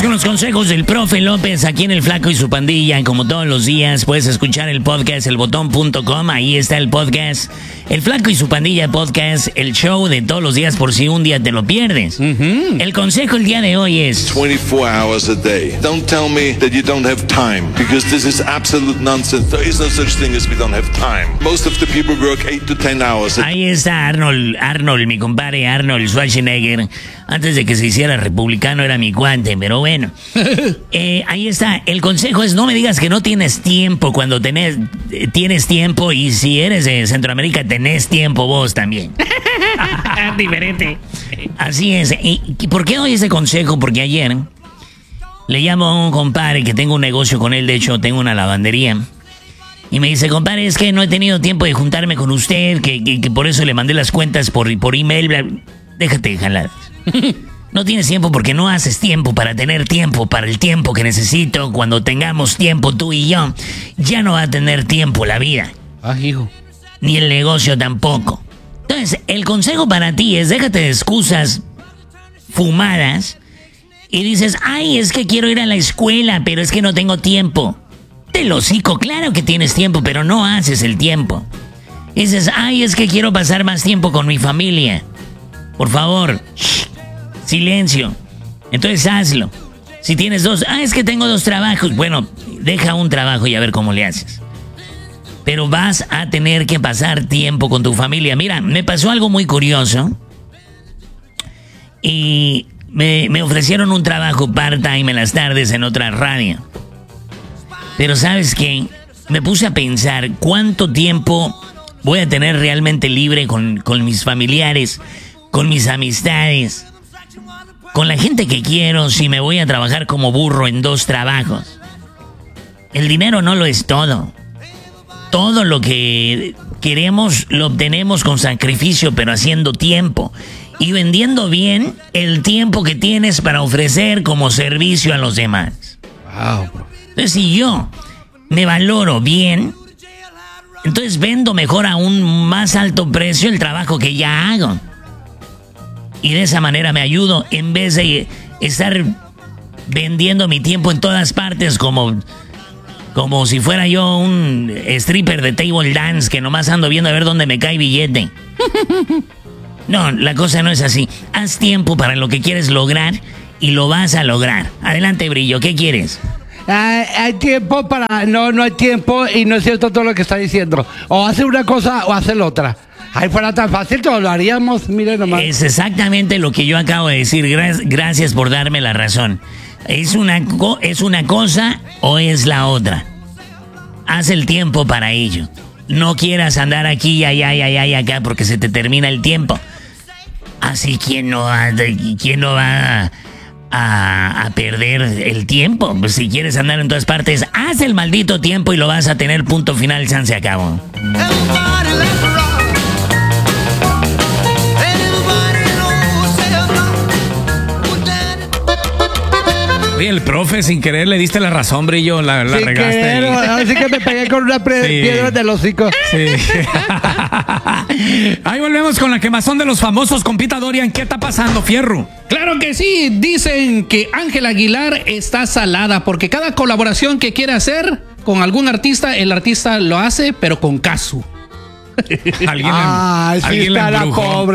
Vamos con los consejos del profe López aquí en El Flaco y su Pandilla. Como todos los días, puedes escuchar el podcast elbotón.com. Ahí está el podcast. El Flaco y su Pandilla podcast, el show de todos los días por si un día te lo pierdes. El consejo el día de hoy es 24 hours a day. Don't tell me that you don't have time, because this is absolute nonsense. There is no such thing as we don't have time. Most of the people work 8 to 10 hours. Ahí está Arnold, mi compadre Arnold Schwarzenegger. Antes de que se hiciera republicano era mi cuate, pero bueno. Ahí está. El consejo es no me digas que no tienes tiempo cuando tienes tiempo, y si eres de Centroamérica tenés tiempo vos también. Diferente. Así es. ¿Y por qué doy ese consejo? Porque ayer le llamo a un compadre que tengo un negocio con él, de hecho tengo una lavandería. Y me dice, compadre, es que no he tenido tiempo de juntarme con usted, que por eso le mandé las cuentas por email. Bla. Déjate de jaladas. No tienes tiempo porque no haces tiempo para tener tiempo para el tiempo que necesito. Cuando tengamos tiempo tú y yo, ya no va a tener tiempo la vida. Hijo. Ni el negocio tampoco. Entonces, el consejo para ti es déjate de excusas fumadas y dices, ay, es que quiero ir a la escuela, pero es que no tengo tiempo. Del hocico, claro que tienes tiempo, pero no haces el tiempo. Dices, ay, es que quiero pasar más tiempo con mi familia. Por favor, silencio. Entonces hazlo. Si tienes dos, es que tengo 2 trabajos. Bueno, deja un trabajo y a ver cómo le haces. Pero vas a tener que pasar tiempo con tu familia. Mira, me pasó algo muy curioso. Y me ofrecieron un trabajo part-time en las tardes en otra radio. Pero ¿sabes qué? Me puse a pensar cuánto tiempo voy a tener realmente libre con mis familiares, con mis amistades, con la gente que quiero, si me voy a trabajar como burro en 2 trabajos. El dinero no lo es todo. Todo lo que queremos lo obtenemos con sacrificio, pero haciendo tiempo y vendiendo bien el tiempo que tienes para ofrecer como servicio a los demás. Wow. Entonces, si yo me valoro bien, entonces vendo mejor a un más alto precio el trabajo que ya hago. Y de esa manera me ayudo en vez de estar vendiendo mi tiempo en todas partes como si fuera yo un stripper de table dance que nomás ando viendo a ver dónde me cae billete. No, la cosa no es así. Haz tiempo para lo que quieres lograr y lo vas a lograr. Adelante, Brillo, ¿qué quieres? Hay tiempo para... No hay tiempo y no es cierto todo lo que está diciendo. O hace una cosa o hace la otra. Ahí fuera tan fácil, todo lo haríamos, mire nomás. Es exactamente lo que yo acabo de decir. Gracias por darme la razón. ¿Es una cosa o es la otra? Haz el tiempo para ello. No quieras andar aquí, allá, acá, porque se te termina el tiempo. Así, ¿quién no va a perder el tiempo? Pues si quieres andar en todas partes, haz el maldito tiempo y lo vas a tener, punto final, se acabó. Oye, el profe, sin querer le diste la razón, Brillo, la regaste. Así que me pegué con una piedra del hocico. Sí. Ahí volvemos con la quemazón de los famosos. Compita Dorian, ¿qué está pasando, fierro? Claro que sí, dicen que Ángela Aguilar está salada porque cada colaboración que quiere hacer con algún artista, el artista lo hace, pero con casu. Alguien sí, la está la embrujó. pobre.